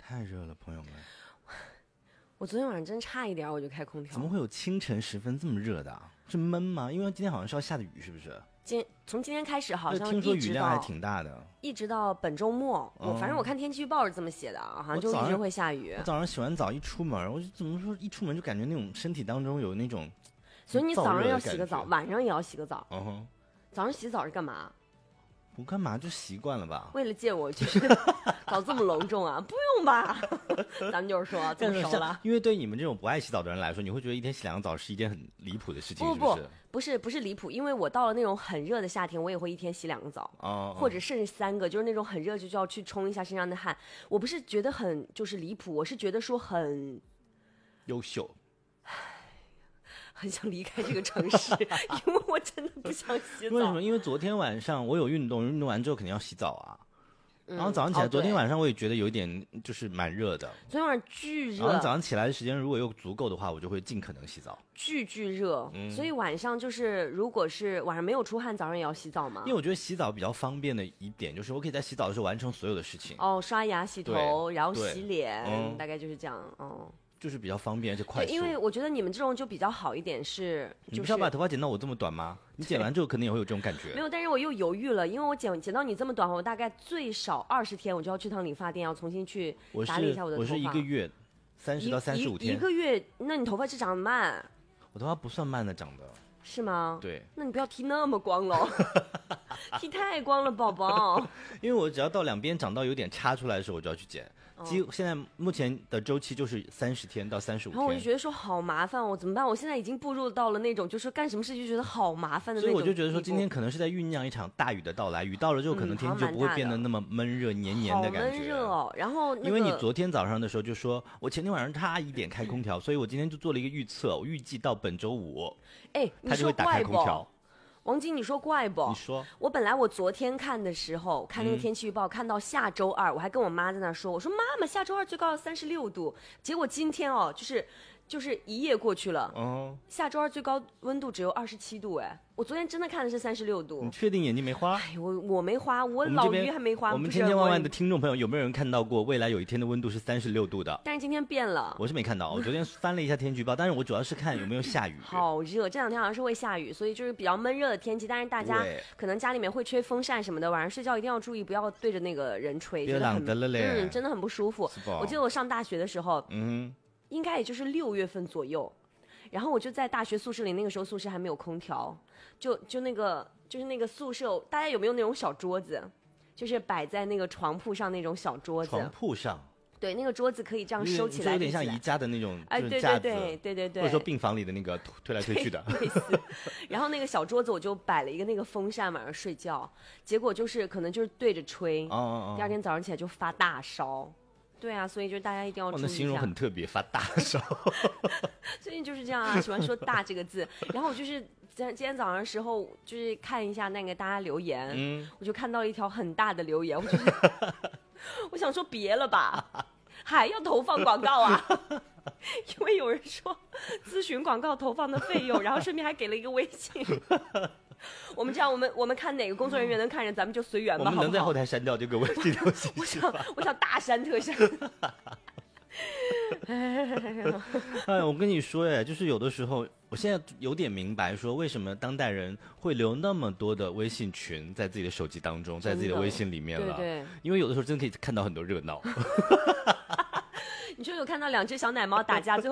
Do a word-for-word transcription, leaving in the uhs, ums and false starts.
太热了，朋友们。 我昨天晚上真差一点我就开空调。 怎么会有清晨时分这么热的啊？是闷吗？因为今天好像是要下的雨，是不是？ 今从今天开始好像听说雨量还挺大的， 一直到本周末。嗯、我反正我看天气预报是这么写的，好像就一直会下雨。 我早上洗完澡一出门，我就怎么说一出门就感觉那种身体当中有那种， 所以你早上要洗个澡，晚上也要洗个澡。 嗯哼， 早上洗澡是干嘛？ 我干嘛就习惯了吧？ 为了见我就是搞这么隆重啊？不用吧？咱们就是说这么熟了。 因为对你们这种不爱洗澡的人来说，你会觉得一天洗两个澡是一件很离谱的事情， 不不是不是？ 不是不是离谱，因为我到了那种很热的夏天，我也会一天洗两个澡， 哦， 或者甚至三个，就是那种很热就就要去冲一下身上的汗。我不是觉得很就是离谱，我是觉得说很优秀。 很想离开这个城市，因为我真的不想洗澡。 为什么？因为昨天晚上我有运动，运动完之后肯定要洗澡啊。嗯、然后早上起来、哦，昨天晚上我也觉得有一点就是蛮热的。 昨天晚上巨热。 然后早上起来的时间如果有足够的话，我就会尽可能洗澡。 巨巨热、嗯，所以晚上就是如果是晚上没有出汗，早上也要洗澡吗？ 因为我觉得洗澡比较方便的一点就是我可以在洗澡的时候完成所有的事情。 哦，刷牙、洗头，然后洗脸、嗯，大概就是这样。哦。 就是比较方便而且快速， 因为我觉得你们这种就比较好一点是，就是、 你不是要把头发剪到我这么短吗？你剪完之后肯定也会有这种感觉。 没有，但是我又犹豫了，因为我剪剪到你这么短，我大概最少二十天我就要去趟理发店，要重新去打理一下我的头发。 我是一个月，三十到三十五天一。一个月，那你头发是长得慢？ 我头发不算慢的长的。 是吗？ 对。 那你不要剃那么光了，剃太光了，宝宝。 因为我只要到两边长到有点插出来的时候，我就要去剪。几现在目前的周期就是三十天到三十五天， 然后我就觉得说好麻烦，我怎么办？我现在已经步入到了那种就是干什么事就觉得好麻烦的那种。 所以我就觉得说今天可能是在酝酿一场大雨的到来，雨到了之后可能天气就不会变得那么闷热、嗯、黏黏的感觉。 好闷热哦。然后、那个、 因为你昨天早上的时候就说我前天晚上差一点开空调，所以我今天就做了一个预测，我预计到本周五， 哎， 它就会打开空调。 王晶，你说怪不？ 你说， 我本来我昨天看的时候，看那个天气预报、嗯，看到下周二，我还跟我妈在那说，我说妈妈，下周二最高要三十六度。结果今天哦，就是就是一夜过去了， 哦， 下周二最高温度只有二十七度，哎，我昨天真的看的是三十六度。 你确定眼睛没花？ 哎，我我没花，我老于还没花。 我们千千万万的听众朋友，有没有人看到过未来有一天的温度是三十六度的？ 但是今天变了， 我是没看到。我昨天翻了一下天气预报，但是我主要是看有没有下雨。 好热，这两天好像是会下雨，所以就是比较闷热的天气。但是大家可能家里面会吹风扇什么的，晚上睡觉一定要注意，不要对着那个人吹， 别冷的了嘞， 嗯，真的很不舒服。我记得我上大学的时候， 嗯， 应该也就是六月份左右。然后我就在大学宿舍里，那个时候宿舍还没有空调，就就那个就是那个宿舍，大家有没有那种小桌子，就是摆在那个床铺上那种小桌子？ 床铺上。 对，那个桌子可以这样收起来， 有点像宜家的那种， 哎，对对对对对对， 或者说病房里的那个推来推去的。 类似。然后那个小桌子我就摆了一个那个风扇，晚上睡觉，结果就是可能就是对着吹， 哦哦哦， 第二天早上起来就发大烧。对啊，所以就是大家一定要注意一下。 那形容很特别，发大烧。 最近就是这样啊，喜欢说“大”这个字。然后我就是今天早上的时候，就是看一下那个大家留言，嗯，我就看到了一条很大的留言，我就是我想说别了吧，还要投放广告啊？因为有人说咨询广告投放的费用，然后顺便还给了一个微信。我们这样，我们我们看哪个工作人员能看见，咱们就随缘吧。 我们能在后台删掉这个微信东西。 我想，我想大删特删。 哎，我跟你说，哎，就是有的时候，我现在有点明白，说为什么当代人会留那么多的微信群在自己的手机当中，在自己的微信里面了。 对对， 因为有的时候真的可以看到很多热闹。 你说有看到两只小奶猫打架，最后